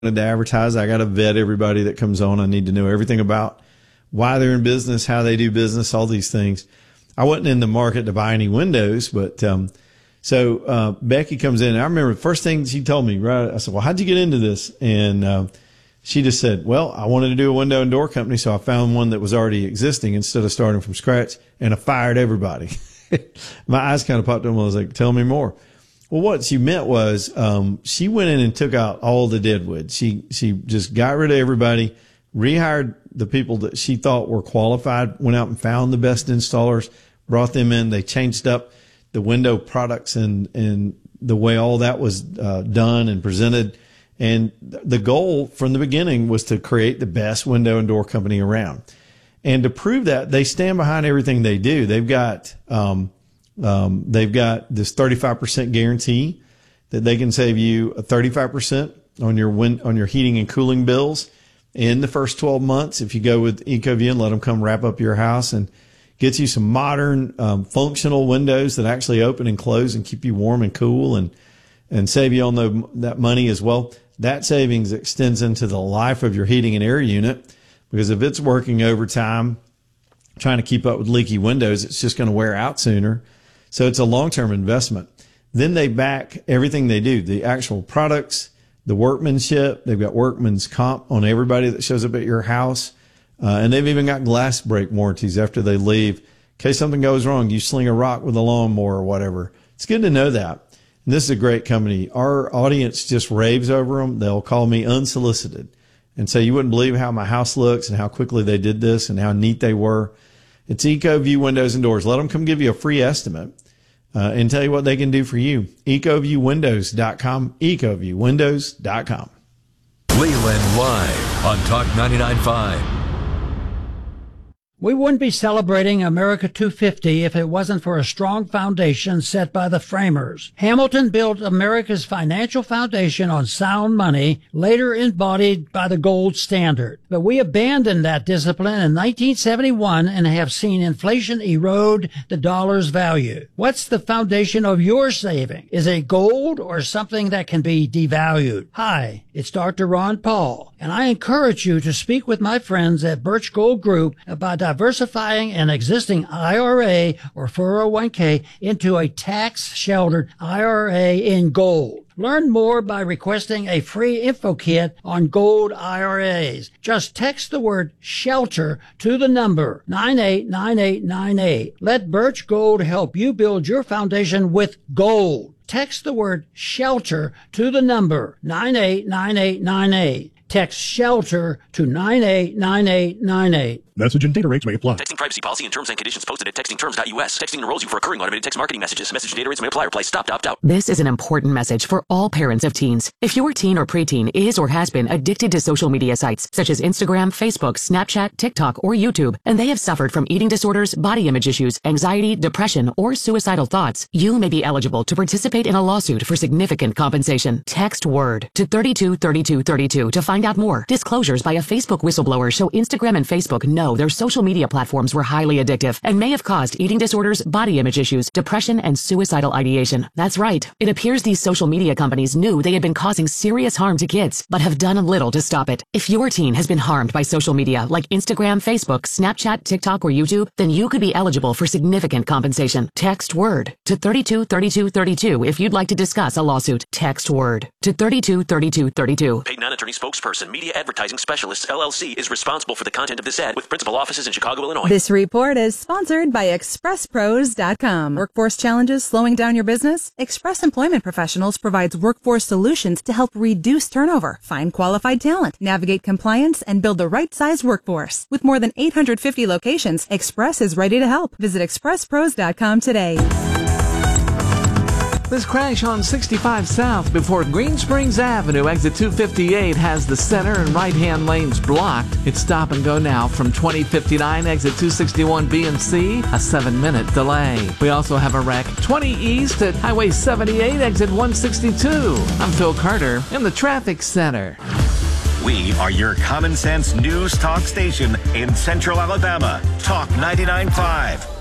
to advertise, I got to vet everybody that comes on. I need to know everything about why they're in business, how they do business, all these things. I wasn't in the market to buy any windows, but so Becky comes in. And I remember the first thing she told me, right? I said, well, how'd you get into this? And she just said, well, I wanted to do a window and door company, so I found one that was already existing instead of starting from scratch, and I fired everybody. My eyes kind of popped up. I was like, tell me more. Well, what she meant was she went in and took out all the deadwood. She just got rid of everybody, rehired the people that she thought were qualified, went out and found the best installers, brought them in. They changed up the window products and the way all that was done and presented. And the goal from the beginning was to create the best window and door company around. And to prove that, they stand behind everything they do. They've got this 35% guarantee that they can save you 35% on your heating and cooling bills in the first 12 months. If you go with Ecoview and let them come wrap up your house and get you some modern, functional windows that actually open and close and keep you warm and cool and save you on that money as well. That savings extends into the life of your heating and air unit, because if it's working overtime, trying to keep up with leaky windows, it's just going to wear out sooner. So it's a long-term investment. Then they back everything they do, the actual products, the workmanship. They've got workman's comp on everybody that shows up at your house. And they've even got glass break warranties after they leave. In case something goes wrong, you sling a rock with a lawnmower or whatever. It's good to know that. And this is a great company. Our audience just raves over them. They'll call me unsolicited and say, you wouldn't believe how my house looks and how quickly they did this and how neat they were. It's Ecoview Windows and Doors. Let them come give you a free estimate and tell you what they can do for you. EcoviewWindows.com. EcoviewWindows.com. Leland Live on Talk 99.5. We wouldn't be celebrating America 250 if it wasn't for a strong foundation set by the framers. Hamilton built America's financial foundation on sound money, later embodied by the gold standard. But we abandoned that discipline in 1971 and have seen inflation erode the dollar's value. What's the foundation of your saving? Is it gold or something that can be devalued? Hi, it's Dr. Ron Paul, and I encourage you to speak with my friends at Birch Gold Group about diversifying an existing IRA or 401k into a tax-sheltered IRA in gold. Learn more by requesting a free info kit on gold IRAs. Just text the word SHELTER to the number 989898. Let Birch Gold help you build your foundation with gold. Text the word SHELTER to the number 989898. Text SHELTER to 989898. Message and data rates may apply. Texting privacy policy and terms and conditions posted at textingterms.us. Texting enrolls you for recurring automated text marketing messages. Message and data rates may apply. Reply stop to opt out. This is an important message for all parents of teens. If your teen or preteen is or has been addicted to social media sites such as Instagram, Facebook, Snapchat, TikTok, or YouTube, and they have suffered from eating disorders, body image issues, anxiety, depression, or suicidal thoughts, you may be eligible to participate in a lawsuit for significant compensation. Text WORD to 323232 to find out more. Disclosures by a Facebook whistleblower show Instagram and Facebook know their social media platforms were highly addictive and may have caused eating disorders, body image issues, depression, and suicidal ideation. That's right. It appears these social media companies knew they had been causing serious harm to kids, but have done little to stop it. If your teen has been harmed by social media like Instagram, Facebook, Snapchat, TikTok, or YouTube, then you could be eligible for significant compensation. Text WORD to 323232 if you'd like to discuss a lawsuit. Text WORD to 323232. Paid non-attorney spokesperson, Media Advertising Specialists, LLC, is responsible for the content of this ad with principal offices in Chicago, Illinois. This report is sponsored by ExpressPros.com. Workforce challenges slowing down your business? Express Employment Professionals provides workforce solutions to help reduce turnover, find qualified talent, navigate compliance, and build the right size workforce. With more than 850 locations, Express is ready to help. Visit ExpressPros.com today. This crash on 65 South before Green Springs Avenue, exit 258, has the center and right-hand lanes blocked. It's stop and go now from 2059, exit 261 B and C, a 7-minute delay. We also have a wreck 20 East at Highway 78, exit 162. I'm Phil Carter in the traffic center. We are your common sense news talk station in Central Alabama. Talk 99.5.